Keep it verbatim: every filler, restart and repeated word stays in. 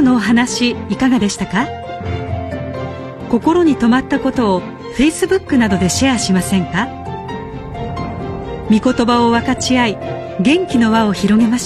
日のお話いかがでしたか？心に留まったことを フェイスブック などでシェアしませんか？御言葉を分かち合い、元気の輪を広げましょう。